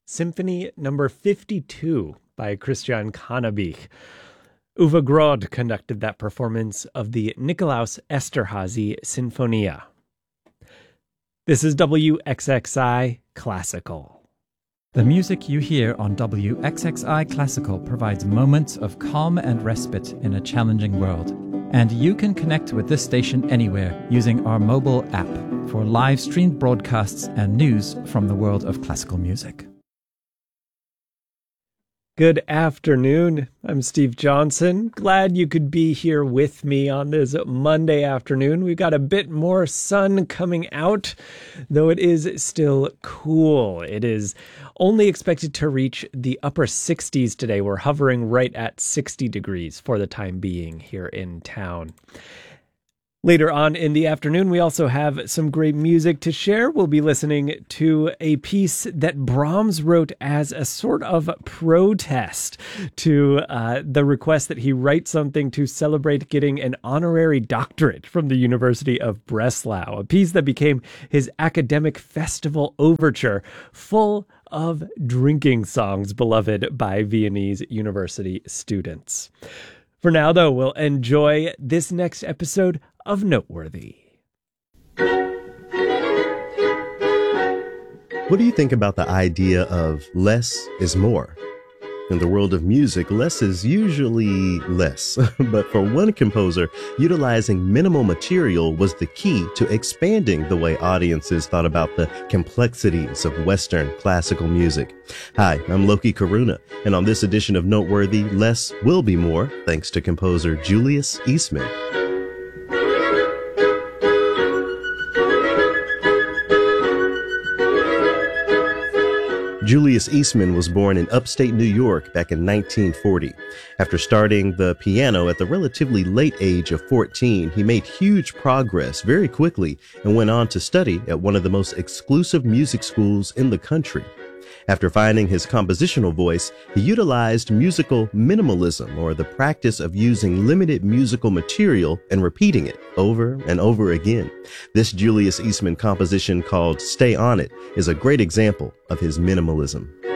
Symphony Number 52 by Christian Cannabich. Uwe Grod conducted that performance of the Nikolaus Esterhazy Sinfonia. This is WXXI Classical. The music you hear on WXXI Classical provides moments of calm and respite in a challenging world. And you can connect with this station anywhere using our mobile app for live-streamed broadcasts and news from the world of classical music. Good afternoon. I'm Steve Johnson. Glad you could be here with me on this Monday afternoon. We've got a bit more sun coming out, though it is still cool. It is only expected to reach the upper 60s today. We're hovering right at 60 degrees for the time being here in town. Later on in the afternoon, we also have some great music to share. We'll be listening to a piece that Brahms wrote as a sort of protest to the request that he write something to celebrate getting an honorary doctorate from the University of Breslau, a piece that became his academic festival overture, full of drinking songs beloved by Viennese university students. For now, though, we'll enjoy this next episode of Noteworthy. What do you think about the idea of less is more? In the world of music, less is usually less. But for one composer, utilizing minimal material was the key to expanding the way audiences thought about the complexities of Western classical music. Hi, I'm Loki Karuna, and on this edition of Noteworthy, less will be more, thanks to composer Julius Eastman. Julius Eastman was born in upstate New York back in 1940. After starting the piano at the relatively late age of 14, he made huge progress very quickly and went on to study at one of the most exclusive music schools in the country. After finding his compositional voice, he utilized musical minimalism, or the practice of using limited musical material and repeating it over and over again. This Julius Eastman composition called Stay On It is a great example of his minimalism.